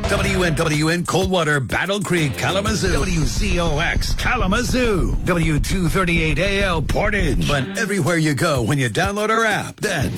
WNWN Coldwater, Battle Creek, Kalamazoo. WCOX, Kalamazoo. W238AL Portage. But everywhere you go when you download our app, then